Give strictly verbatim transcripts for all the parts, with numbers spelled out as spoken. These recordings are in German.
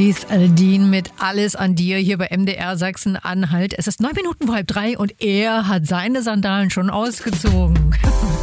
Faith Aldin mit Alles an dir hier bei M D R Sachsen-Anhalt. Es ist neun Minuten vor halb drei und er hat seine Sandalen schon ausgezogen.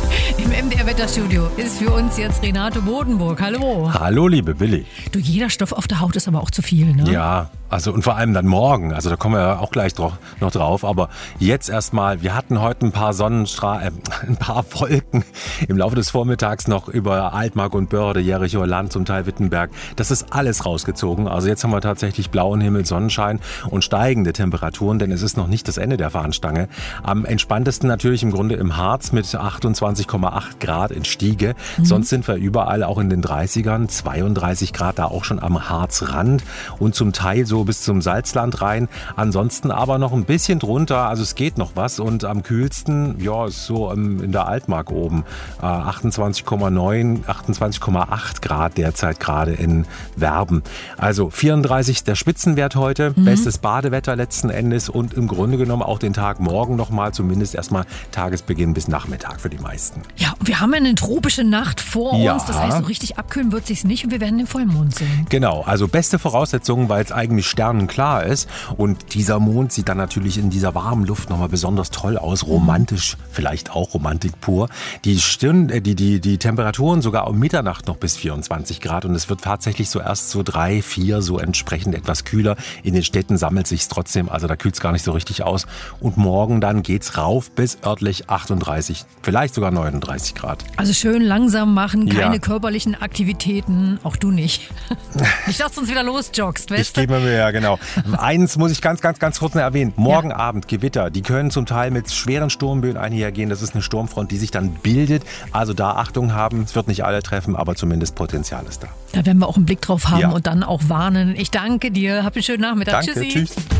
Im M D R-Wetterstudio ist für uns jetzt Renato Bodenburg. Hallo. Hallo, liebe Billy. Du, jeder Stoff auf der Haut ist aber auch zu viel, ne? Ja, also und vor allem dann morgen. Also da kommen wir ja auch gleich drauf, noch drauf. Aber jetzt erstmal, wir hatten heute ein paar Sonnenstrahlen, äh, ein paar Wolken im Laufe des Vormittags noch über Altmark und Börde, Jerichower Land, zum Teil Wittenberg. Das ist alles rausgezogen. Also jetzt haben wir tatsächlich blauen Himmel, Sonnenschein und steigende Temperaturen, denn es ist noch nicht das Ende der Fahnenstange. Am entspanntesten natürlich im Grunde im Harz mit achtundzwanzig Komma acht Grad in Stiege. Mhm. Sonst sind wir überall auch in den dreißigern, zweiunddreißig Grad da auch schon am Harzrand und zum Teil so bis zum Salzland rein. Ansonsten aber noch ein bisschen drunter, also es geht noch was und am kühlsten, ja, ist so in der Altmark oben, äh, achtundzwanzig Komma neun, achtundzwanzig Komma acht Grad derzeit gerade in Werben. Also vierunddreißig der Spitzenwert heute, mhm. bestes Badewetter letzten Endes und im Grunde genommen auch den Tag morgen nochmal, zumindest erstmal Tagesbeginn bis Nachmittag für die meisten. Ja, wir haben eine tropische Nacht vor ja. uns, das heißt, so richtig abkühlen wird es sich nicht und wir werden den Vollmond sehen. Genau, also beste Voraussetzungen, weil es eigentlich sternenklar ist und dieser Mond sieht dann natürlich in dieser warmen Luft nochmal besonders toll aus, romantisch, vielleicht auch Romantik pur. Die, Stirn, die, die, die Temperaturen sogar um Mitternacht noch bis vierundzwanzig Grad und es wird tatsächlich so erst so drei, vier, so entsprechend etwas kühler. In den Städten sammelt sich trotzdem, also da kühlt es gar nicht so richtig aus und morgen dann geht's rauf bis örtlich achtunddreißig, vielleicht sogar neununddreißig Grad. Also schön langsam machen, keine ja. körperlichen Aktivitäten, auch du nicht. Nicht, dass du uns wieder losjoggst, weißt du? Ich gebe mir, ja genau. Eins muss ich ganz, ganz, ganz kurz noch erwähnen. Morgen ja. Abend Gewitter, die können zum Teil mit schweren Sturmböen einhergehen. Das ist eine Sturmfront, die sich dann bildet. Also da Achtung haben, es wird nicht alle treffen, aber zumindest Potenzial ist da. Da werden wir auch einen Blick drauf haben ja. und dann auch warnen. Ich danke dir, hab einen schönen Nachmittag. Danke, Tschüssi. tschüss.